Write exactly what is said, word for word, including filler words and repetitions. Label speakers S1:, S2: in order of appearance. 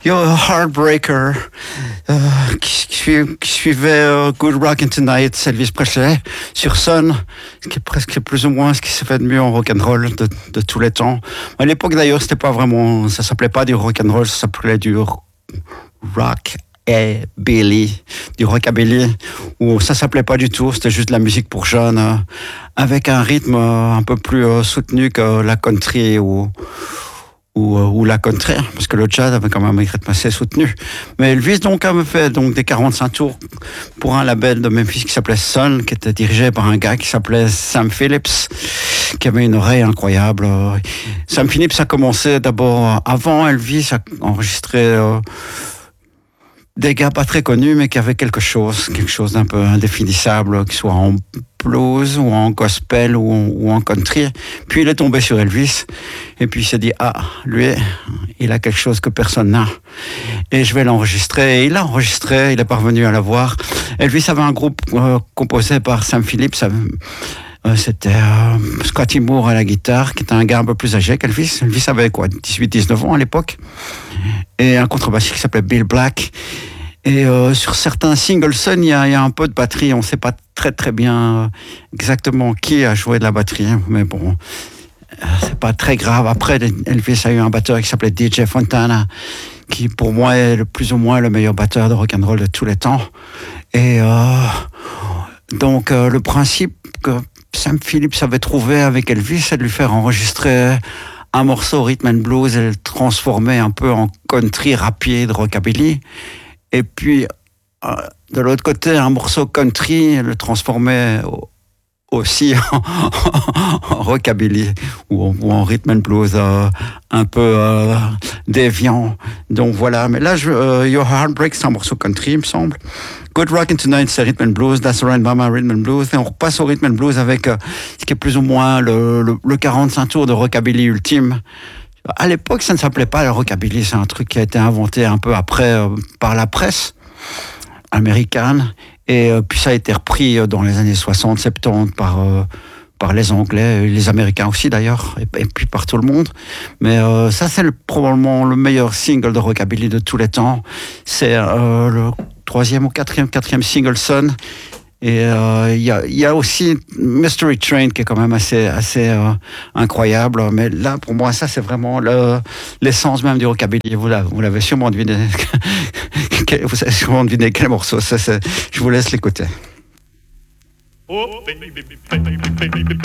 S1: You're a Heartbreaker, euh, qui, qui, qui suivait uh, Good Rockin' Tonight, Elvis Presley, sur Sun, ce qui est presque plus ou moins ce qui s'est fait de mieux en rock'n'roll de, de tous les temps. À l'époque d'ailleurs, c'était pas vraiment, ça s'appelait pas du rock'n'roll, ça s'appelait du rock et Billy, du rockabilly, où ça s'appelait pas du tout, c'était juste de la musique pour jeunes, euh, avec un rythme euh, un peu plus euh, soutenu que la country ou Ou, ou la country, parce que le jazz avait quand même un rythme assez soutenu. Mais Elvis donc avait fait donc des quarante-cinq tours pour un label de Memphis qui s'appelait Sun, qui était dirigé par un gars qui s'appelait Sam Phillips, qui avait une oreille incroyable. Sam Phillips a commencé d'abord avant Elvis à enregistrer euh, des gars pas très connus, mais qui avaient quelque chose, quelque chose d'un peu indéfinissable, que ce soit en blues ou en gospel ou en, ou en country. Puis il est tombé sur Elvis et puis il s'est dit ah, lui il a quelque chose que personne n'a et je vais l'enregistrer. Et il l'a enregistré, il est parvenu à l'avoir. Elvis avait un groupe euh, composé par Sam Phillips. Euh, c'était euh, Scotty Moore à la guitare, qui était un gars un peu plus âgé qu'Elvis. Elvis avait quoi, dix-huit dix-neuf ans à l'époque, et un contrebassiste qui s'appelait Bill Black. Et euh, sur certains singles Sun, il y, y a un peu de batterie. On ne sait pas très très bien euh, exactement qui a joué de la batterie, mais bon, euh, c'est pas très grave. Après, Elvis a eu un batteur qui s'appelait D J Fontana, qui pour moi est le plus ou moins le meilleur batteur de rock'n'roll de tous les temps. Et euh, donc euh, le principe que Sam Phillips avait trouvé avec Elvis, c'est de lui faire enregistrer un morceau rhythm and blues et le transformer un peu en country rapide, rockabilly. Et puis, euh, de l'autre côté, un morceau country, le transformer aussi en, en rockabilly ou, ou en rhythm and blues euh, un peu euh, déviant. Donc voilà, mais là, je, euh, Your Heartbreak, c'est un morceau country, il me semble. Good Rockin' Tonight, c'est rhythm and blues. That's Alright Mama, rhythm and blues. Et on repasse au rhythm and blues avec euh, ce qui est plus ou moins le, le, le quarante-cinq tours de rockabilly ultime. À l'époque, ça ne s'appelait pas le rockabilly, c'est un truc qui a été inventé un peu après euh, par la presse américaine, et euh, puis ça a été repris euh, dans les années soixante soixante-dix par, euh, par les Anglais, les Américains aussi d'ailleurs, et, et puis par tout le monde. Mais euh, ça, c'est le, probablement le meilleur single de rockabilly de tous les temps. C'est euh, le troisième ou quatrième, quatrième single Sun. Et il euh, y, a, y a aussi Mystery Train qui est quand même assez, assez euh, incroyable. Mais là, pour moi, ça, c'est vraiment le, l'essence même du rockabilly. Vous l'avez, vous l'avez sûrement deviné. Vous avez sûrement deviné quel morceau. Ça, c'est, je vous laisse l'écouter. Oh, baby, baby, baby, baby, baby.